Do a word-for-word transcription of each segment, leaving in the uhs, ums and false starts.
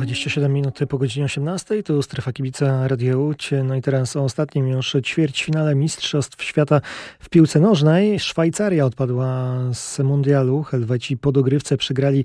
dwadzieścia siedem minut po godzinie osiemnastej, tu Strefa Kibica Radio Łódź. No i teraz o ostatnim już ćwierćfinale Mistrzostw Świata w piłce nożnej. Szwajcaria odpadła z mundialu. Helweci po dogrywce przegrali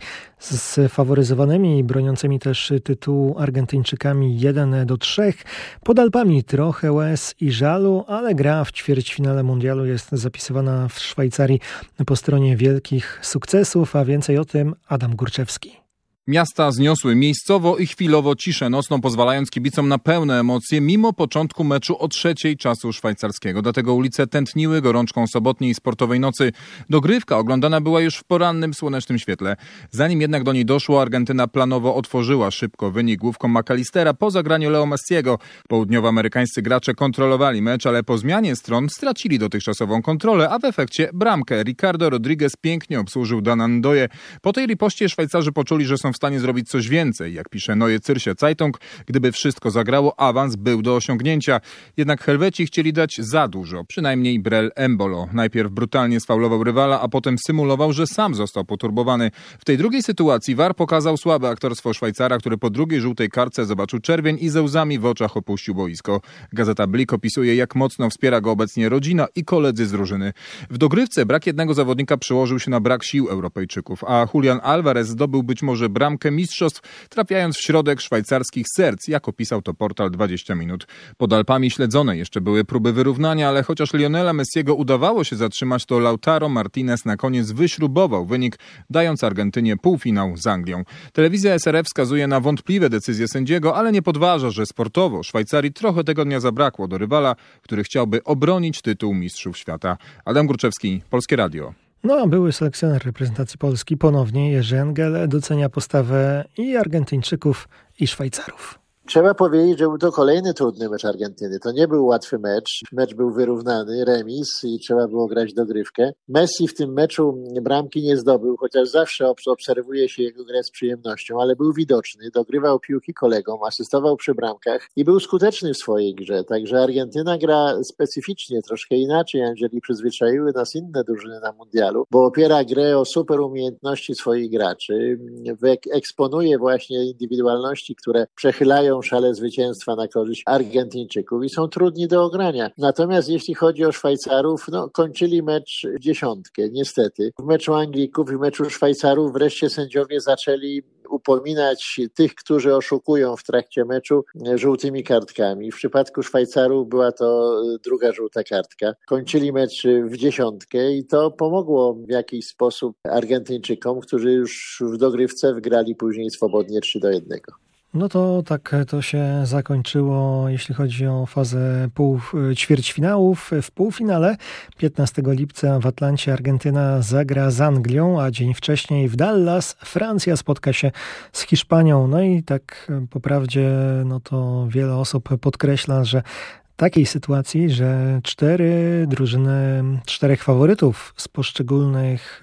z faworyzowanymi, broniącymi też tytułu Argentyńczykami jeden do trzech. Pod Alpami trochę łez i żalu, ale gra w ćwierćfinale mundialu jest zapisywana w Szwajcarii po stronie wielkich sukcesów, a więcej o tym Adam Górczewski. Miasta zniosły miejscowo i chwilowo ciszę nocną, pozwalając kibicom na pełne emocje mimo początku meczu o trzeciej czasu szwajcarskiego. Dlatego ulice tętniły gorączką sobotniej sportowej nocy. Dogrywka oglądana była już w porannym słonecznym świetle. Zanim jednak do niej doszło, Argentyna planowo otworzyła szybko wynik główką McAllistera po zagraniu Leo Messiego. Południowoamerykańscy gracze kontrolowali mecz, ale po zmianie stron stracili dotychczasową kontrolę, a w efekcie bramkę Ricardo Rodriguez pięknie obsłużył Danan Ndoye. Po tej ripoście Szwajcarzy poczuli, że są w stanie zrobić coś więcej. Jak pisze Neue Zürcher Zeitung, gdyby wszystko zagrało, awans był do osiągnięcia. Jednak Helweci chcieli dać za dużo, przynajmniej Brel Embolo. Najpierw brutalnie sfaulował rywala, a potem symulował, że sam został poturbowany. W tej drugiej sytuacji V A R pokazał słabe aktorstwo Szwajcara, który po drugiej żółtej kartce zobaczył czerwień i ze łzami w oczach opuścił boisko. Gazeta Blick opisuje, jak mocno wspiera go obecnie rodzina i koledzy z drużyny. W dogrywce brak jednego zawodnika przełożył się na brak sił Europejczyków, a Julian Alvarez zdobył być może bramkę mistrzostw, trafiając w środek szwajcarskich serc, jak opisał to portal dwadzieścia minut. Pod Alpami śledzone jeszcze były próby wyrównania, ale chociaż Lionela Messiego udawało się zatrzymać, to Lautaro Martinez na koniec wyśrubował wynik, dając Argentynie półfinał z Anglią. Telewizja S R F wskazuje na wątpliwe decyzje sędziego, ale nie podważa, że sportowo Szwajcarii trochę tego dnia zabrakło do rywala, który chciałby obronić tytuł mistrzów świata. Adam Górczewski, Polskie Radio. No a były selekcjoner reprezentacji Polski ponownie, Jerzy Engel, docenia postawę i Argentyńczyków, i Szwajcarów. Trzeba powiedzieć, że był to kolejny trudny mecz Argentyny. To nie był łatwy mecz. Mecz był wyrównany, remis i trzeba było grać dogrywkę. Messi w tym meczu bramki nie zdobył, chociaż zawsze obserwuje się jego grę z przyjemnością, ale był widoczny, dogrywał piłki kolegom, asystował przy bramkach i był skuteczny w swojej grze. Także Argentyna gra specyficznie, troszkę inaczej, aniżeli przyzwyczaiły nas inne drużyny na mundialu, bo opiera grę o super umiejętności swoich graczy, eksponuje właśnie indywidualności, które przechylają szale zwycięstwa na korzyść Argentyńczyków i są trudni do ogrania. Natomiast jeśli chodzi o Szwajcarów, no kończyli mecz w dziesiątkę, niestety. W meczu Anglików i w meczu Szwajcarów wreszcie sędziowie zaczęli upominać tych, którzy oszukują w trakcie meczu, żółtymi kartkami. W przypadku Szwajcarów była to druga żółta kartka. Kończyli mecz w dziesiątkę i to pomogło w jakiś sposób Argentyńczykom, którzy już w dogrywce wygrali później swobodnie trzy do jednego. No to tak to się zakończyło, jeśli chodzi o fazę pół, ćwierćfinałów. W półfinale piętnastego lipca w Atlancie Argentyna zagra z Anglią, a dzień wcześniej w Dallas Francja spotka się z Hiszpanią. No i tak po prawdzie, no to wiele osób podkreśla, że takiej sytuacji, że cztery drużyny, czterech faworytów z poszczególnych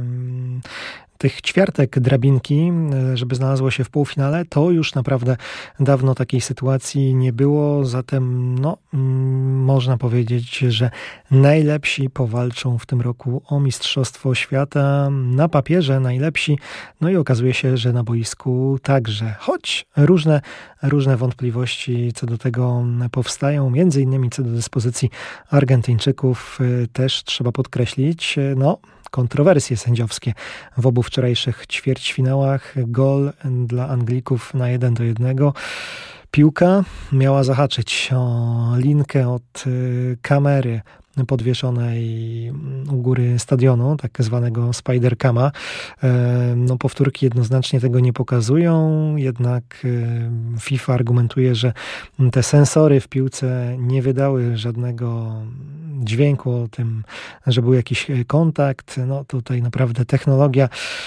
um, tych ćwiartek drabinki, żeby znalazło się w półfinale, to już naprawdę dawno takiej sytuacji nie było. Zatem no, można powiedzieć, że najlepsi powalczą w tym roku o Mistrzostwo Świata. Na papierze najlepsi, no i okazuje się, że na boisku także. Choć różne, różne wątpliwości co do tego powstają, między innymi co do dyspozycji Argentyńczyków, też trzeba podkreślić, no kontrowersje sędziowskie w obu wczorajszych ćwierćfinałach. Gol dla Anglików na jeden do jednego. Piłka miała zahaczyć o linkę od kamery podwieszonej u góry stadionu, tak zwanego Spider-Cama. No, powtórki jednoznacznie tego nie pokazują, jednak FIFA argumentuje, że te sensory w piłce nie wydały żadnego dźwięku o tym, że był jakiś kontakt. No tutaj naprawdę technologia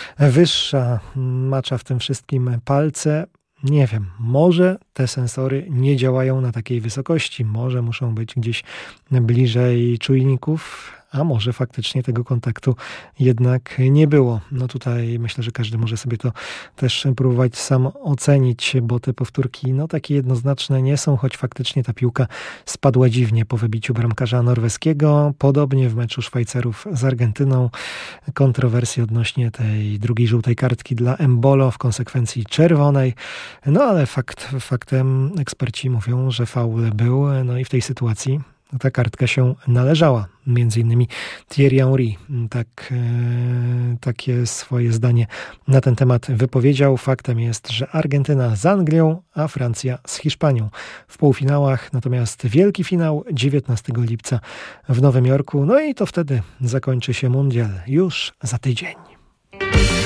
wyższa macza w tym wszystkim palce. Nie wiem, może te sensory nie działają na takiej wysokości, może muszą być gdzieś bliżej czujników, a może faktycznie tego kontaktu jednak nie było. No tutaj myślę, że każdy może sobie to też próbować sam ocenić, bo te powtórki no takie jednoznaczne nie są, choć faktycznie ta piłka spadła dziwnie po wybiciu bramkarza norweskiego. Podobnie w meczu Szwajcarów z Argentyną. Kontrowersje odnośnie tej drugiej żółtej kartki dla Embolo, w konsekwencji czerwonej. No ale fakt faktem eksperci mówią, że faul był, no i w tej sytuacji ta kartka się należała. Między innymi Thierry Henry tak, e, takie swoje zdanie na ten temat wypowiedział. Faktem jest, że Argentyna z Anglią, a Francja z Hiszpanią w półfinałach. Natomiast wielki finał dziewiętnastego lipca w Nowym Jorku. No i to wtedy zakończy się mundial już za tydzień.